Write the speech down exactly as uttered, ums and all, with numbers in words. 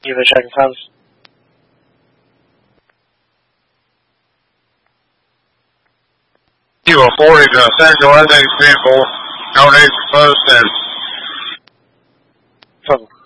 Give it a second, Hans. Kilo forty to Central Essex vehicle, donation post and Trouble.